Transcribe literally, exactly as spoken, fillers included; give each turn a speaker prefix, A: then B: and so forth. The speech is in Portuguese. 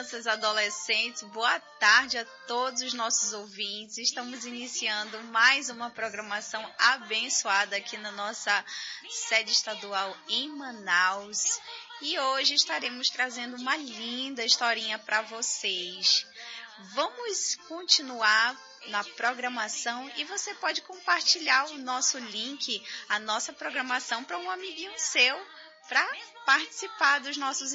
A: crianças, adolescentes, boa tarde a todos os nossos ouvintes. Estamos iniciando mais uma programação abençoada aqui na nossa sede estadual em Manaus. E hoje estaremos trazendo uma linda historinha para vocês. Vamos continuar na programação e você pode compartilhar o nosso link, a nossa programação para um amiguinho seu, para participar dos nossos